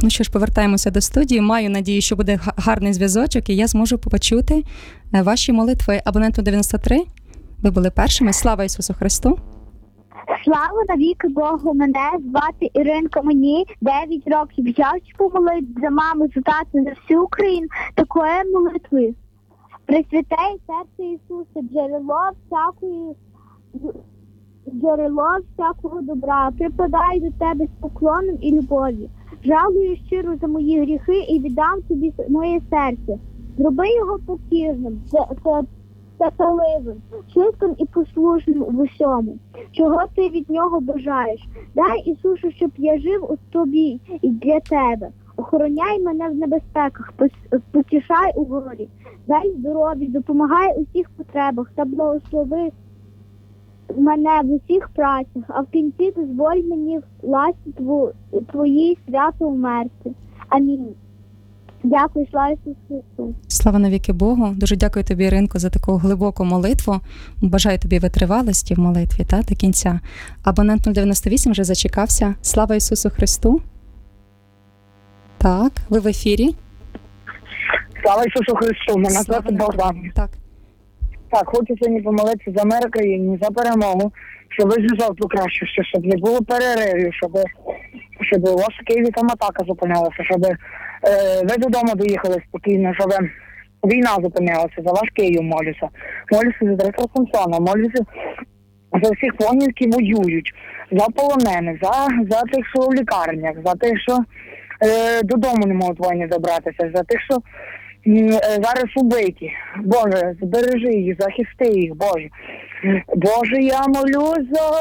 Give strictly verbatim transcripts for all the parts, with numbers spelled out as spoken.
ну що ж, повертаємося до студії. Маю надію, що буде гарний зв'язочок, і я зможу почути ваші молитви. Абоненту дев'яносто три, ви були першими. Слава Ісусу Христу! Слава навіки Богу! Мене звати Іринка, мені дев'ять років. Я хочу помолити за маму, за тату, за всю Україну такої молитви. Пресвяте серце Ісуса, джерело всякої, джерело всякого добра, припадаю до Тебе з поклоном і любов'ю. Жалую щиро за мої гріхи і віддам Тобі моє серце. Зроби його покірним, терпеливим, чистим і послушним в усьому, чого ти від нього бажаєш. Дай, Ісусу, щоб я жив у Тобі і для Тебе. Охороняй мене в небезпеках, потішай у горі. Дай здоров'я, допомагай у всіх потребах та благослови мене в усіх працях, а в кінці дозволь мені в ласі Твоїй свято вмерти. Амінь. Дякую, слава Ісусу Христу. Слава навіки Богу. Дуже дякую тобі, Іринко, за таку глибоку молитву. Бажаю тобі витривалості в молитві та до кінця. Абонент нуль дев'яносто вісім вже зачекався. Слава Ісусу Христу. Так, ви в ефірі. Слава Ісусу Христу. Мене звати Богдан. Так. Так, хочу сьогодні помолитися за мир країні, за перемогу, щоб зв'язок покращився, щоб не було переривів, щоб, щоб у вас в Києві там атака зупинилася, щоб е, ви додому доїхали спокійно, щоб війна зупинилася, за ваш Київ молюся. Молюся за Дмитра Самсона, молюся за всіх воїнів, які воюють, за полонених, за, за тих, що в лікарнях, за тих, що е, додому не можуть воїнів добратися, за тих, що зараз убиті. Боже, збережи їх, захисти їх, Боже. Боже, я молюсь за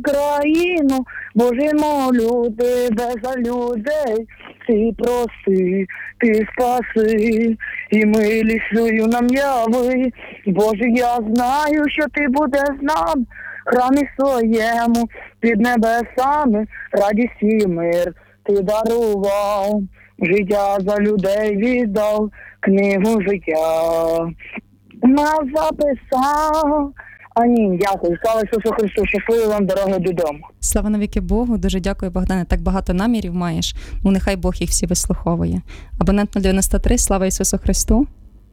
Україну, Боже, молю Тебе за людей. Ти проси, Ти спаси, і милість свою нам яви. Боже, я знаю, що Ти будеш з нами, в храмі своєму, під небесами, радість і мир Ти дарував. Життя за людей віддав, книгу життя нас записав. Амінь. Дякую. Слава Ісусу Христу. Щасливої вам дороги додому. Слава навіки Богу. Дуже дякую, Богдане. Так багато намірів маєш. Ну, нехай Бог їх всі вислуховує. Абонент нуль дев'яносто три. Слава Ісусу Христу.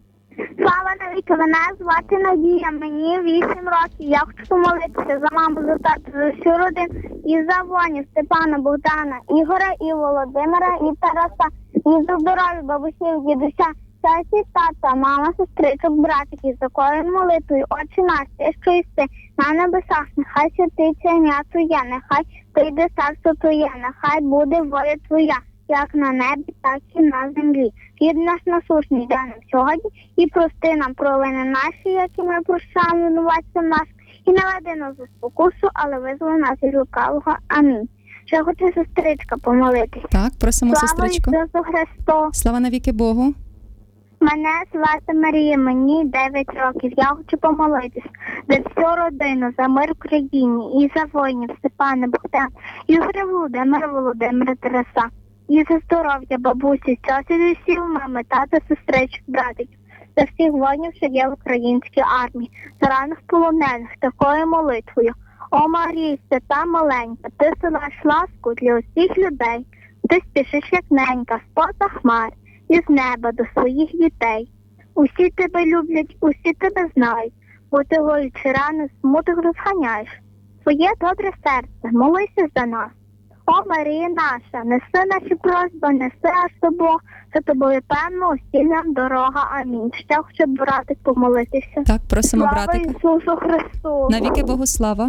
Слава навіки. Мене звати Надія. Мені вісім років. Я хочу помолитися за маму, за тату, за всю родину. І за Воню, Степана, Богдана, Ігоря, і Володимира, і Тараса. І за здоров'я бабусів, дідуся, сесі, тата, мама, сестричок, братиків, за кожною молитвою, Отче наш, Ти, що єси на небесах, нехай святиться ім'я Твоє, нехай прийде царство Твоє, нехай буде воля Твоя, як на небі, так і на землі. Хліб наш насущний дай нам сьогодні, і прости нам провини наші, які ми прощаємо винуватцям нашим, і не веди нас у спокусу, але визволи нас від лукавого. Амінь. Ще хочу сестричка помолитися. Так, просимо, Слава сестричко. Слава Ісусу Христу. Слава навіки Богу. Мене звати Марія, мені дев'ять років. Я хочу помолитись за всю родину, за мир в країні, і за воїнів Степана, Богдана, Ігоря, Володимира, Володимира, Тараса. І за здоров'я бабусі, тьоті, дідусів, мами, тата, сестричок, братиків. За всіх воїнів, що є в українській армії, за ранених полонених, такою молитвою. О, Марія, свята маленька, ти силаєш ласку для усіх людей. Ти спішиш, як ненька, з-поза хмар, із неба до своїх дітей. Усі тебе люблять, усі тебе знають, бо ти голючи рани, смуток розганяєш. Твоє добре серце, молися за нас. О, Марія наша, неси наші просьби, неси аж до Бога, за тобою певно усі нам дорога. Амінь. Ще хочу братик помолитися. Так, просимо, братика. Слава Ісусу Христу. Навіки Богу слава.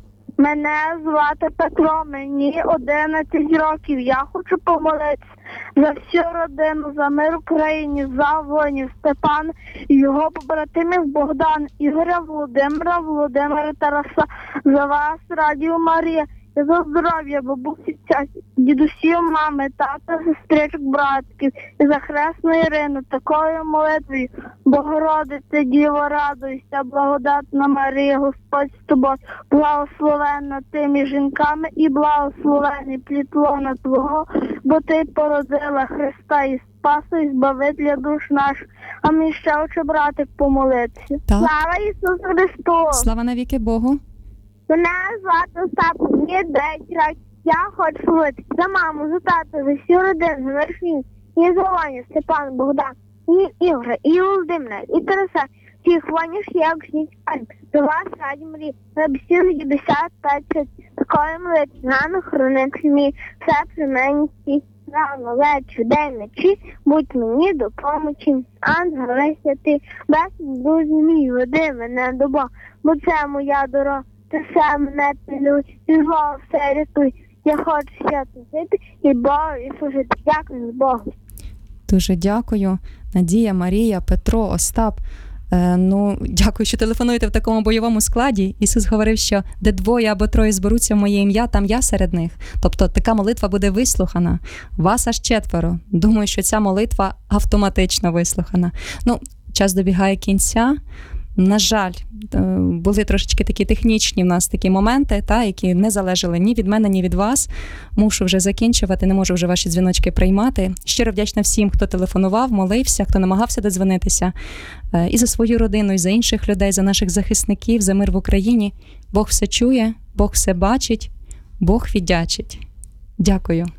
Мене звати Петро, мені одинадцять років. Я хочу помолитися за всю родину, за мир в Україні, за воїнів Степана і його побратимів Богдан, Ігоря, Володимира, Володимира, Тараса, за вас, Радіо Марія, і за здоров'я бабусі, тяті, дідусів, мами, тата, сестричок, братків, і за хресну Ірину, такою молитвою. Богородице, Діво, радуйся, благодатна Марія, Господь з тобою, благословенна ти між жінками і благословений плід лона Твого, бо ти породила Христа і Спаса, і Збавителя душ наших. А мені ще хочу братик помолитися. Так. Слава Ісусу Христу! Слава навіки Богу. Мене звати Остап, мені дев'ять років. Я хочу молитися за маму, за тата, за всю родину, за Марфін, і за Ваню, Степан, Богдан, і Ігоря, і Володимира, і Тараса, всіх Ваню, як всіх пань. До вас раді мрії, на бесіду п'ятдесят п'ять, такої молитви, рано хранити мій, все при мені всі, рано, вечір, день, ночі, будь мені допомочі. Ангеле святий, без друзі мій, веди мене до Бога, бо це моя дорога, ти все мене пилюй, і зло все рятуй. Я хочу свято жити і Богу і служити. Дякую Богу. Дуже дякую. Надія, Марія, Петро, Остап. Е, ну, дякую, що телефонуєте в такому бойовому складі. Ісус говорив, що де двоє або троє зберуться в моє ім'я, там я серед них. Тобто така молитва буде вислухана. Вас аж четверо. Думаю, що ця молитва автоматично вислухана. Ну, час добігає кінця. На жаль, були трошечки такі технічні в нас такі моменти, та, які не залежали ні від мене, ні від вас. Мушу вже закінчувати, не можу вже ваші дзвіночки приймати. Щиро вдячна всім, хто телефонував, молився, хто намагався додзвонитися. І за свою родину, і за інших людей, за наших захисників, за мир в Україні. Бог все чує, Бог все бачить, Бог віддячить. Дякую.